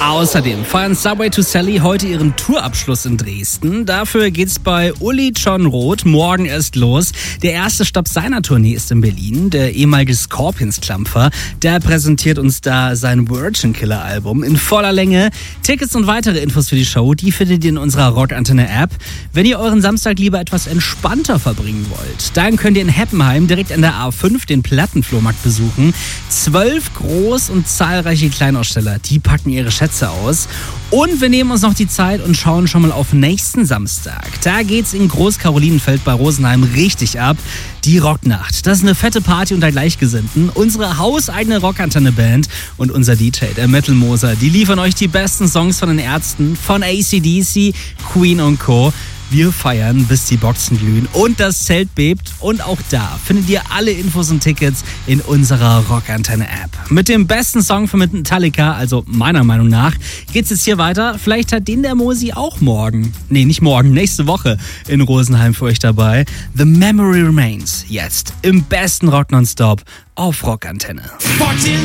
Außerdem feiern Subway to Sally heute ihren Tourabschluss in Dresden. Dafür geht's bei Uli John Roth morgen erst los. Der erste Stopp seiner Tournee ist in Berlin. Der ehemalige Scorpions-Klampfer, der präsentiert uns da sein Virgin Killer Album in voller Länge. Tickets und weitere Infos für die Show, die findet ihr in unserer Rockantenne-App. Wenn ihr euren Samstag lieber etwas entspannter verbringen wollt, dann könnt ihr in Heppenheim direkt an der A5 den Plattenflohmarkt besuchen. 12 groß und zahlreiche Kleinaussteller, die packen ihre Schätze aus. Und wir nehmen uns noch die Zeit und schauen schon mal auf nächsten Samstag. Da geht's in Groß-Karolinenfeld bei Rosenheim richtig ab. Die Rocknacht. Das ist eine fette Party unter Gleichgesinnten. Unsere hauseigene Rockantenne-Band und unser DJ, der Metal Moser, die liefern euch die besten Songs von den Ärzten, von AC/DC, Queen und Co. Wir feiern, bis die Boxen glühen und das Zelt bebt. Und auch da findet ihr alle Infos und Tickets in unserer Rockantenne-App. Mit dem besten Song von Metallica, also meiner Meinung nach, geht's jetzt hier weiter. Vielleicht hat den der Mosi auch morgen, nicht morgen, nächste Woche in Rosenheim für euch dabei. The Memory Remains, jetzt im besten Rock Nonstop auf Rockantenne.